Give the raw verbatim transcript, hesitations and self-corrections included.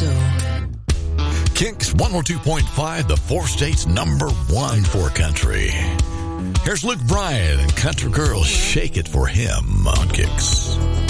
so. Kicks one oh two point five, the four states number one for country. Here's Luke Bryan and Country Girls, Shake It for Him on Kicks.